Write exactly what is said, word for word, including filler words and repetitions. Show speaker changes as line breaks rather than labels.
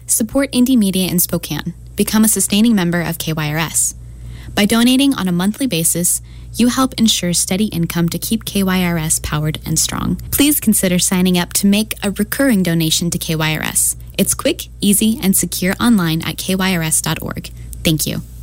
Support indie media in Spokane. Become a sustaining member of K Y R S. By donating on a monthly basis, you help ensure steady income to keep K Y R S powered and strong. Please consider signing up to make a recurring donation to K Y R S. It's quick, easy, and secure online at K Y R S dot org. Thank you.